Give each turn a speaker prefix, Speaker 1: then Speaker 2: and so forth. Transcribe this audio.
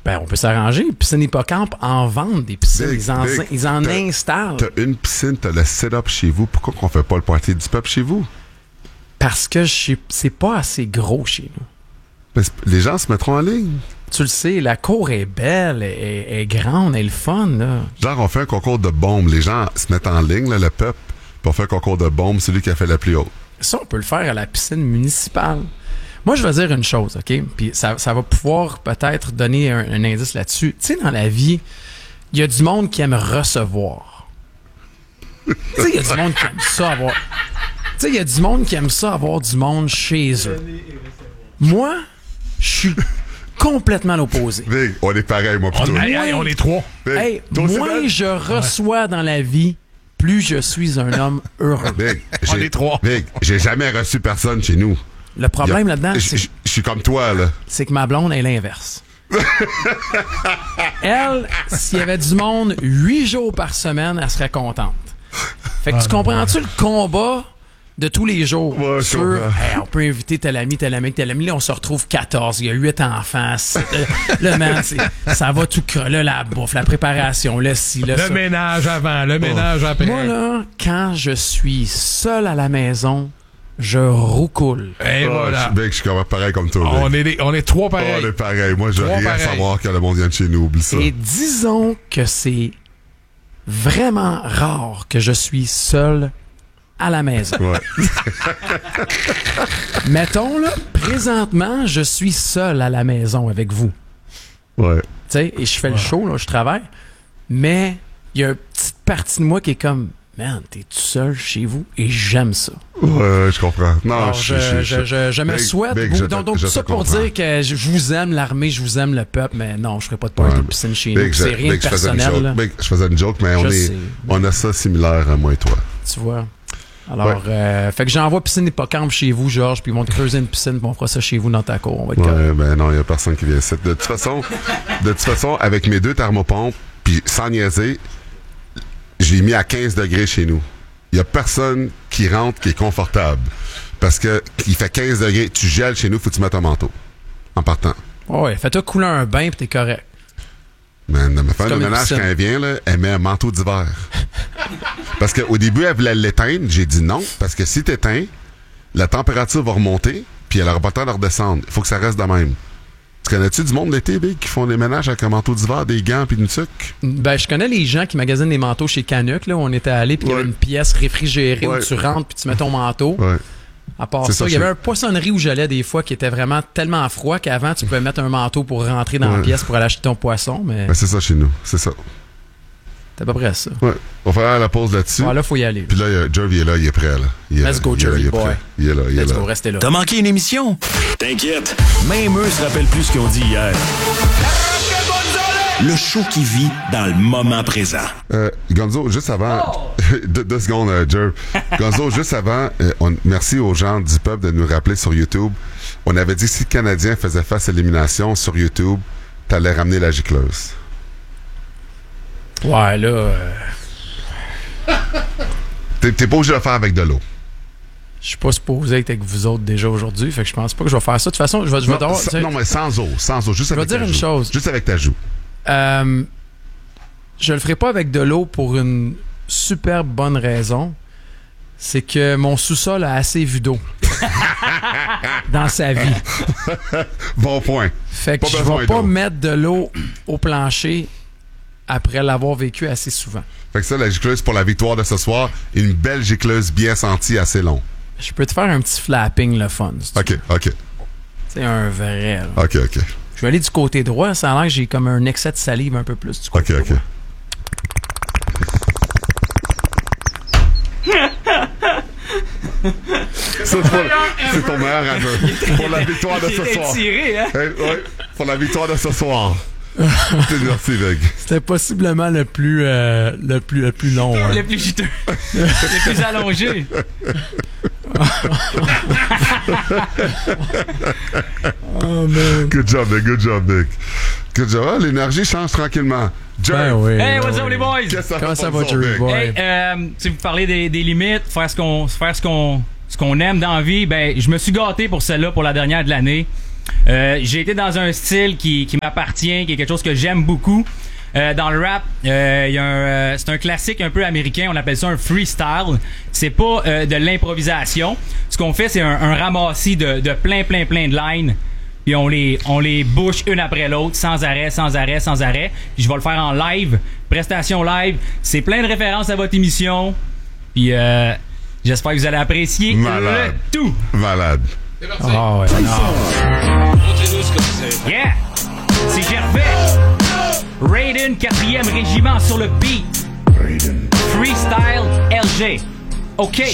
Speaker 1: Ben, on peut s'arranger. Piscine Hippocampe en vendent des piscines. Ils en installent.
Speaker 2: T'as une piscine, t'as le setup chez vous. Pourquoi qu'on fait pas le party du peuple chez vous?
Speaker 1: Parce que c'est pas assez gros chez nous.
Speaker 2: Ben, les gens se mettront en ligne.
Speaker 1: Tu le sais, la cour est belle, est grande, elle est le fun, là.
Speaker 2: Genre, on fait un concours de bombes. Les gens se mettent en ligne, là, le peuple, puis on fait un concours de bombes, celui qui a fait la plus haute.
Speaker 1: Ça, on peut le faire à la piscine municipale. Moi, je vais dire une chose, OK? Puis ça va pouvoir peut-être donner un indice là-dessus. Tu sais, dans la vie, il y a du monde qui aime recevoir. Tu sais, il y a du monde qui aime ça avoir... Tu sais, il y a du monde qui aime ça avoir du monde chez eux. Moi, je suis complètement l'opposé.
Speaker 2: Big, on est pareil, moi, plutôt.
Speaker 3: On est trois.
Speaker 1: Hey, moins je reçois dans la vie, plus je suis un homme heureux.
Speaker 2: Big,
Speaker 3: On est trois.
Speaker 2: Big, j'ai jamais reçu personne chez nous.
Speaker 1: Le problème là-dedans,
Speaker 2: Je suis comme toi, là.
Speaker 1: c'est que ma blonde est l'inverse. Elle, s'il y avait du monde 8 jours par semaine, elle serait contente. Fait que tu comprends-tu le combat de tous les jours?
Speaker 2: Ouais,
Speaker 1: sur, hey, on peut inviter tel ami. Là, on se retrouve 14. Il y a 8 enfants. Là, man, ça va tout là, la bouffe, la préparation, le ci, le ça.
Speaker 3: Le ménage avant, le ménage après.
Speaker 1: Moi, là, quand je suis seul à la maison, je roucoule.
Speaker 3: Et voilà.
Speaker 2: Big, je suis comme pareil comme toi.
Speaker 3: On est trois pareils.
Speaker 2: On est pareil. Moi, je veux
Speaker 3: Trois
Speaker 2: rien
Speaker 3: pareils.
Speaker 2: savoir que le monde vienne chez nous. Oublie ça.
Speaker 1: Et disons que c'est vraiment rare que je suis seul à la maison.
Speaker 2: Ouais.
Speaker 1: Mettons, là, présentement, je suis seul à la maison avec vous.
Speaker 2: Ouais.
Speaker 1: Tu sais, et je fais le show, là, je travaille. Mais il y a une petite partie de moi qui est comme, man, t'es tout seul chez vous et j'aime ça.
Speaker 2: Ouais, je comprends. Non,
Speaker 1: Alors, je me
Speaker 2: Big,
Speaker 1: souhaite.
Speaker 2: Big,
Speaker 1: Donc,
Speaker 2: je
Speaker 1: tout
Speaker 2: te
Speaker 1: ça pour
Speaker 2: comprends.
Speaker 1: dire que je vous aime l'armée, je vous aime le peuple, mais non, je ferai pas de party de piscine chez nous.
Speaker 2: Big,
Speaker 1: C'est rien de
Speaker 2: Big, je faisais une
Speaker 1: personnel,
Speaker 2: joke.
Speaker 1: là,
Speaker 2: Big, je faisais une joke, mais
Speaker 1: Je sais.
Speaker 2: on a ça similaire, moi et toi.
Speaker 1: tu vois. Alors, fait que j'envoie piscine Hippocampe chez vous, Georges, puis ils vont te creuser une piscine, puis on fera ça chez vous dans ta cour. On va être correct.
Speaker 2: Ouais, ben non, il y a personne qui vient ici. De toute façon, avec mes 2 thermopompes, puis sans niaiser, je l'ai mis à 15 degrés chez nous. Il y a personne qui rentre qui est confortable. Parce que il fait 15 degrés, tu gèles chez nous, faut que tu mettes un manteau. En partant.
Speaker 1: Ouais, fais-toi couler un bain, puis t'es correct.
Speaker 2: Man, ma femme de
Speaker 1: comme une
Speaker 2: ménage,
Speaker 1: piscine.
Speaker 2: quand elle vient, là, elle met un manteau d'hiver. Parce qu'au début, elle voulait l'éteindre. J'ai dit non, parce que si t'éteins, la température va remonter, puis elle n'aura pas le temps de redescendre. Il faut que ça reste de même. Tu connais-tu du monde l'été, Big, qui font des ménages avec un manteau d'hiver, des gants, puis une tuque?
Speaker 1: Ben, je connais les gens qui magasinent des manteaux chez Canuck, là, où on était allé, puis il y avait
Speaker 2: Ouais.
Speaker 1: une pièce réfrigérée où
Speaker 2: Ouais.
Speaker 1: tu rentres, puis tu mets ton manteau.
Speaker 2: Ouais.
Speaker 1: À part
Speaker 2: C'est
Speaker 1: ça,
Speaker 2: ça,
Speaker 1: il y avait
Speaker 2: c'est-
Speaker 1: un poissonnerie où j'allais des fois qui était vraiment tellement froid qu'avant, tu pouvais mettre un manteau pour rentrer dans la
Speaker 2: Ouais.
Speaker 1: pièce pour aller acheter ton poisson, mais
Speaker 2: Ben, c'est ça chez nous. C'est ça.
Speaker 1: c'est à peu près ça.
Speaker 2: Ouais. On va faire la pause là-dessus.
Speaker 1: Bon, là, faut y aller.
Speaker 2: Puis là, Jerry est là, il est prêt, là. Il est
Speaker 1: Let's
Speaker 2: là,
Speaker 1: go,
Speaker 2: il est là,
Speaker 1: Jerry
Speaker 2: il est
Speaker 1: boy.
Speaker 2: prêt. Il est là, il est
Speaker 1: Let's
Speaker 2: là.
Speaker 1: go, restez là.
Speaker 4: T'as manqué une émission? T'inquiète, même eux se rappellent plus ce qu'ils ont dit hier. Le show qui vit dans le moment présent.
Speaker 2: Gonzo, juste avant... 2 secondes, Jer. Gonzo, juste avant, merci aux gens du peuple de nous rappeler sur YouTube. On avait dit que si le Canadien faisait face à l'élimination sur YouTube, t'allais ramener la gicleuse.
Speaker 1: Ouais, là,
Speaker 2: T'es pas obligé de le faire avec de l'eau.
Speaker 1: je suis pas supposé être avec vous autres déjà aujourd'hui, fait que je pense pas que je vais faire ça. De toute façon, je vais
Speaker 2: Non,
Speaker 1: devoir-
Speaker 2: non, mais sans eau, juste
Speaker 1: Je vais
Speaker 2: avec ta
Speaker 1: dire une
Speaker 2: joue.
Speaker 1: chose.
Speaker 2: Juste avec ta joue.
Speaker 1: Je le ferai pas avec de l'eau pour une super bonne raison. C'est que mon sous-sol a assez vu d'eau dans sa vie.
Speaker 2: Bon point.
Speaker 1: Fait que
Speaker 2: Pas
Speaker 1: je
Speaker 2: besoin
Speaker 1: vais pas
Speaker 2: d'eau.
Speaker 1: mettre de l'eau au plancher après l'avoir vécu assez souvent.
Speaker 2: Fait que ça, la gicleuse pour la victoire de ce soir, une belle gicleuse bien sentie, assez long.
Speaker 1: Je peux te faire un petit flapping le fun. si tu veux.
Speaker 2: OK.
Speaker 1: C'est un vrai. Là.
Speaker 2: OK.
Speaker 1: Je vais aller du côté droit. Ça a l'air que j'ai comme un excès de salive un peu plus du côté
Speaker 2: OK.
Speaker 1: droit.
Speaker 2: Ça, c'est ton meilleur aveu. Pour la victoire de ce soir.
Speaker 3: Tiré, hein?
Speaker 2: Ouais, pour la victoire de ce soir. Merci, Veg.
Speaker 1: C'était possiblement le plus long. Hein.
Speaker 5: Le plus juteux. Le plus allongé.
Speaker 1: Oh, man.
Speaker 2: Good job, Nick. Good job. Ah, l'énergie change tranquillement.
Speaker 1: Ben oui.
Speaker 5: Hey,
Speaker 1: ben
Speaker 5: what's up,
Speaker 1: oui.
Speaker 5: les boys?
Speaker 2: Qu'est-ce que ça
Speaker 1: Comment
Speaker 2: fait
Speaker 1: ça
Speaker 2: pour
Speaker 1: va,
Speaker 2: nous autres,
Speaker 1: Jerry
Speaker 2: Nick?
Speaker 1: boy?
Speaker 5: Hey, si vous parlez des limites, faire ce qu'on aime dans la vie, ben, je me suis gâté pour celle-là, pour la dernière de l'année. J'ai été dans un style qui m'appartient, qui est quelque chose que j'aime beaucoup. Dans le rap, c'est un classique un peu américain, on appelle ça un freestyle. C'est pas de l'improvisation. Ce qu'on fait, c'est un ramassis de plein de lines. Puis on les bouche une après l'autre, sans arrêt. Puis je vais le faire en live, prestation live. C'est plein de références à votre émission. Puis j'espère que vous allez apprécier
Speaker 2: Malade.
Speaker 5: le tout.
Speaker 2: Malade.
Speaker 1: Ah ouais, non.
Speaker 5: Yeah! C'est Gervais. Raiden, 4e régiment sur le beat. Freestyle LG. OK.